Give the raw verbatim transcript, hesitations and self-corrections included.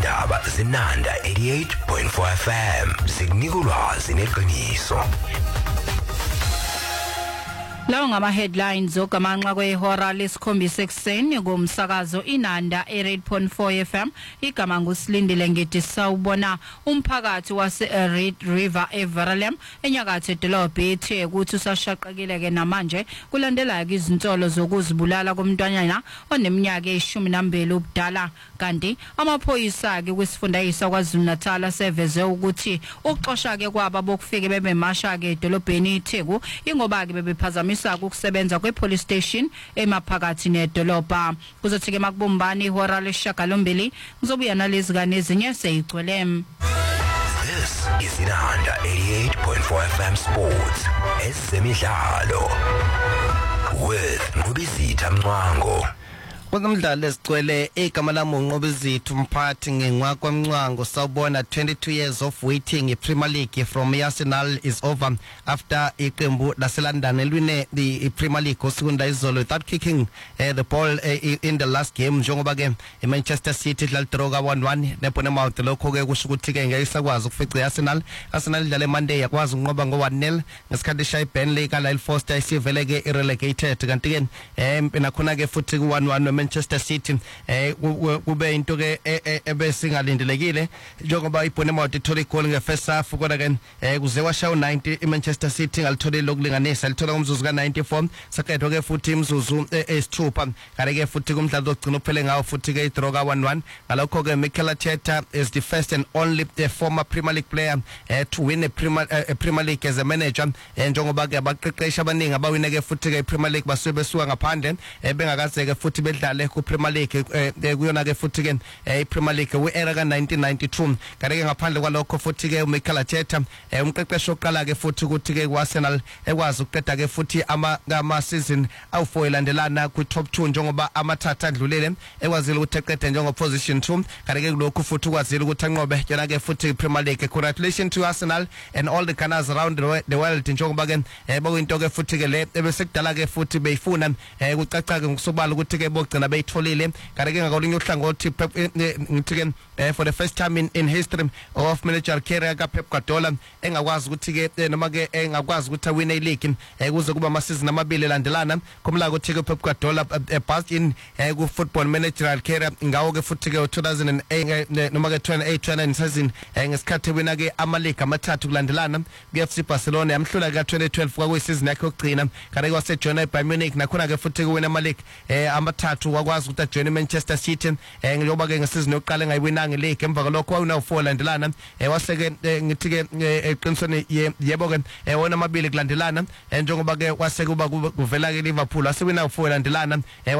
izindaba zinanda eighty-eight point four F M zikunika ulwazi neqiniso. Lawo ngama headlines okamanxa kwehora lesikhombisa ekseni kumsakazo Inanda eighty-eight point four F M. Igama nguSilindile ngithi sawubona umphakathi wase Red River eVerelem enyakatho edolobha ethe ukuthi usashaqekile ke namanje kulandela izinsolo zokuzibulala komntwana oneminyaka eyishumi nambili ubudala. Kanti amaphoyisa ke kwisifundayisa kwaZulu Natal seveze ukuthi ukuxosha ke kwaba bokufike bebemasha ke edolobheni iTheku ingoba ke bebephazamisa ukusebenza kwepolice station emaphakathi nedolobha. Kuzothi ke makubumbani ihora lesishiyagalombili ngizobuya nalezi kane ezinye seyigcwele. This is Inanda eighty-eight point four F M Sports. Esemidlalo with Ngubizitha Mncwango. Kwamdlalo esicwele igama lami uNqobizithu Mphathi ngenqwa kwaMncwango sawubona twenty-two years of waiting in Premier League from Arsenal is over after iqembu laseLondon elwine the Premier League usikunda izolo without kicking uh, the ball uh, in the last game njengoba ke eManchester City dlaldroga one one neBournemouth lokho ke kusho ukuthi ke ngeke isakwazi ukufica iArsenal. Arsenal idlale Monday yakwazi ukunqoba ngo one nil ngesikhathi shay Burnley ka Lyle Foster isivele ke irelegated kanti ke empina khona ke futhi ku one one Manchester City eh kube into ke ebesingalindelekile njengoba iBournemouth ithola igoli ngefirst half kodwa ke eh kuze washaw ninety iManchester City ngalithola lokulinganisa lithola umzuzu ka ninety-four saqedwa ke futhi imzuzu esithupha kare ke futhi kumdlalo ogcina uphele ngawo futhi ke idraw ka one one ngalokho ke Mikel Arteta is the first and only the former Premier League player eh, to win a Premier, uh, a Premier League as a manager njengoba ke abaqeqesha abaningi abawine ke futhi ke Premier League basuke besuka ngaphandle bengakaze ke futhi bedlala ku Premier League kuyona ke futhi ke iPremier League we-era ka nineteen ninety-two kanti ke ngaphandle kwalokho futhi ke uMikel Arteta umqeqeshi oqala ke futhi ukuthi ke kuArsenal ekwazi ukuqeda ke futhi ama ama season awu four elandelana ku top two njengoba amathatha adlulele ekwazile ukuthi eqede njengo position two kanti ke lokho futhi ukwazile ukuthi anqobe yona ke futhi iPremier League. Congratulations to Arsenal and all the Gunners around the world njengoba ke bakuyinto ke futhi ke le ebesekudala ke futhi beyifuna ukucaca ke ngokusobala ukuthi ke bogcina beyitholile kanti ke ngakolunye uhlangothi ngithi ke for the first time in, in history of managerial career ka Pep Guardiola engakwazi ukuthi ke noma ke engakwazi ukuthi awine ileague kuze kuba ama season amabili landelana komla ukuthi ke Pep Guardiola passed in ku football managerial career ngawo ke futhi ke two thousand eight noma ke twenty-eight twenty-nine season ngesikhathi wina ke ama league amathathu kulandelana ku F C Barcelona yamhlula ka twenty twelve kwa kwisizini yakhe yokugcina kanti ke wasejoina eBayern Munich nakhona ke futhi kuwina ama league amathathu wakwazi ukuthi ajoine Manchester City njengoba ke ngesizini yokuqala engayiwinanga ileague emva kwalokho wawina four landelana waseke ngithi ke eqinisweni yebo ke wona amabili kulandelana njengoba ke waseke kuba kuvela ke Liverpool wasewina four landelana